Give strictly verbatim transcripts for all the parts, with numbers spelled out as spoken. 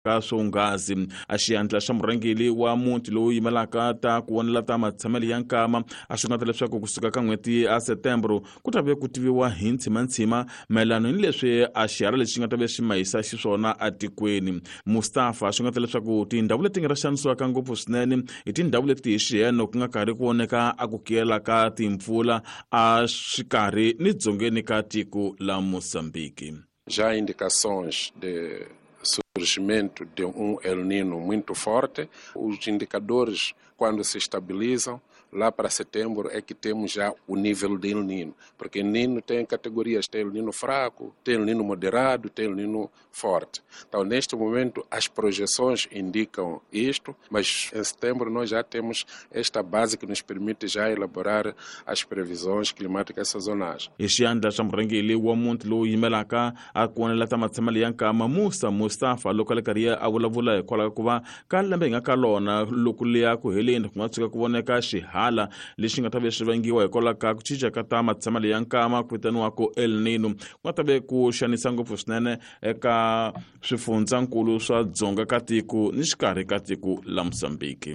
ka swongazi. A xiyandla xa murhangeli wa muti lowu yimelaka ta ku vonela ta matshamelo ya nkama a swi nga ta leswaku kusuka ka n'hweti ya September ku ta ve ku tiviwa hi ntshima-ntshima mayelana ni leswi a xiharhi lexi nga ta ve xi mahisa xiswona atikweni. Mustafa swi nga ta leswaku tindhawu leti nga ra xanisiwaka ngopfu swinene hi tindhawu leti hi xiheno ku nga karhi ku voneka a ku kiyela ka timpfula a xikarhi ni dzongeni ka tiko la Moçambique. Já indicações de surgimento de um El Niño muito forte. Os indicadores, quando se estabilizam, lá para setembro é que temos já o nível de El Niño, porque El Niño tem categorias, tem El Niño fraco, tem El Niño moderado, tem El Niño forte. Então, neste momento, as projeções indicam isto, mas em setembro nós já temos esta base que nos permite já elaborar as previsões climáticas sazonais. Xiyandla xa murhangeli wa muti lowu yimelaka a ku vonela ta matshamelo ya nkama Musa Mustafa loko le kariya a vulavula hikwalaho ku va ka lembe hi nga ka lona loko liya ku heleni ku nga tshuka ku voneka xihala lexi nga ta ve swi vangiwa hikwalaho ka ku cinca ka ta matshamelo ya nkama ku vitaniwaka El Niño ku nga ta ve ku xanisa ngopfu swinene eka swifundzankulu swa dzonga ka tiko ni xikarhi ka tiko la Moçambique.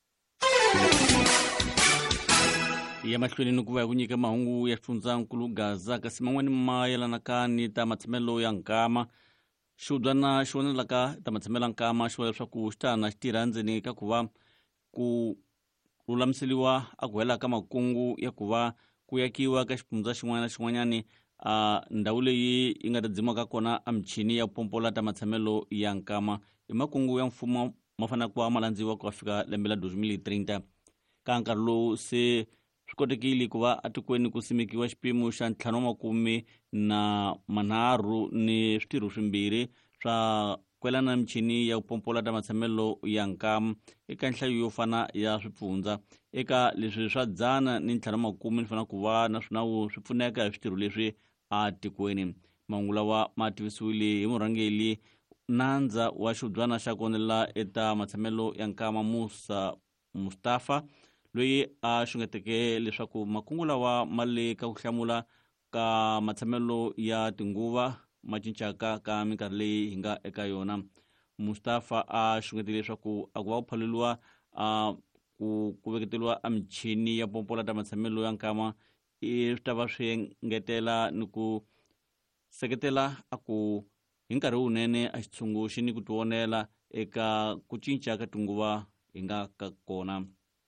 Ya mahlweni ni ku va ku nyika mahungu ya swifundzankulu Gaza kasi man'wani mayelana ka ni ta matshamelo ya nkama xiudyana xi vonelaka ta matshamelo ya nkama xi vula leswaku xi ta na xi tirha ndzeni ka ku va ku lulamiseliwa a ku hela ka makungu ya ku va ku yakiwa ka xifundza xin'wana na xin'wanyani a ndhawu leyi yi nga ta dzimiwaka kona a michini ya pompola ta matshamelo ya nkama hi makungu ya mfumo ma fanele ku va ma landziwa ku fika lembe la twenty thirty ka nkarhi lowu se swi kotekile ku va atikweni ku simekiwa xipimo xa ntlhanu wa makume na manharhu ni switirho swimbirhi swa kwelana na michini ya ku pompola ta matshamelo ya nkama eka nhlayo yo fana ya swifundza eka leswi swa dzana ni ntlhanu wa makume ni fanele ku va na swinawu swi pfuneka hi switirho leswi a tikweni. Mahungu lawa ma tivisiwile hi murhangeli nandza wa xiudyana xa ku vonela eta matshamelo ya nkama Musa Mustafa loyi a xungeteke leswaku makungu lawa ma le ka ku hlamula ka matshamelo ya tinguva ma cincaka ka minkarhi leyi hi nga eka yona. Mustafa a xungetile leswaku a ku va ku phaleliwa a ku ku veketeliwa a michini ya pompola ta matshamelo ya nkama swi ta va swi engetela ni ku seketela a ku hi nkarhi wunene a xitshunguxi ni ku tivonela eka ku cinca ka tinguva hi nga ka kona.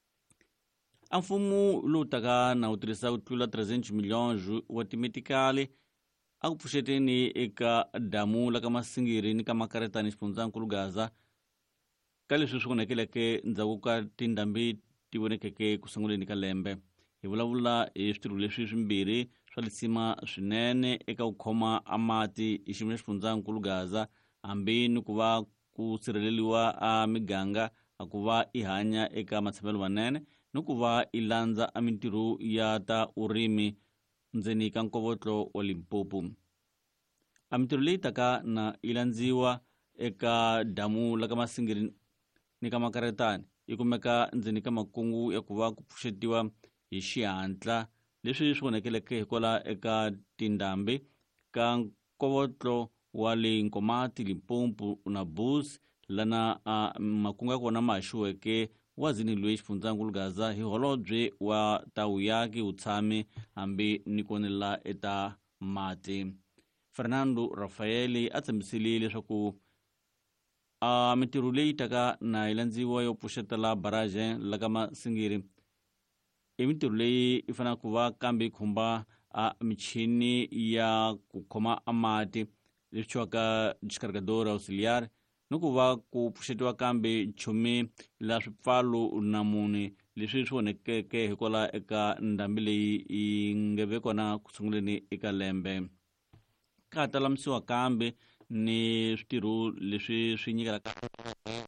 A mfumo lowu taka na wu tirhisa ku tlula three hundred milhões wa timetikali a ku pfuxeteni eka damu la ka Masingiri ni ka Makaretani xifundzankulu Gaza ka leswi swi vonekeleke ndzhaku ka tindhambi ti vonekeke ku sunguleni ka lembe. Hi vulavula hi switirho leswi swimbirhi swa letsima swinene eka ku khoma a mati hi xiyimo xa xifundzankulu Gaza hambi ni ku va ku sirheleliwa a miganga a ku va i hanya eka matshamelo manene ni ku va i landza a mintirho ya ta urimi ndzeni ka nkovotlo wa Limpopo. A mintirho leyi taka na yi landziwa eka damu la ka Masingiri ni ka Makaretani yi kumeka ndzeni ka makungu ya ku va ku pfuxetiwa hi xihatla leswi swi vonekeleke hi kwala eka tindhambi ka nkovotlo wa le Nkomati, Limpopo na Buzi lana a makungu ya kona ma haxiweke wa Ziniloyi xifundzankulu Gaza hi holobye wa Tawuyaki utshami hambi ni ku vonela eta mati. Fernando Rafaeli a tshembisile leswaku a mintirho leyi taka na yi landziwa yo pfuxetela baraje la ka Masingiri i mintirho leyi i fanele ku va kambe khumba a michini ya ku khoma a mati leswi chiwaka descargador auxiliar ni ku va ku pfuxetiwa kambe nchumu la swipfalo na mune leswi swi vonekeke hi kwala eka ndhambi leyi yi nge ve kona ku sunguleni eka lembe. Ka ha ta lamisiwa kambe ni switirho leswi swi nyikelaka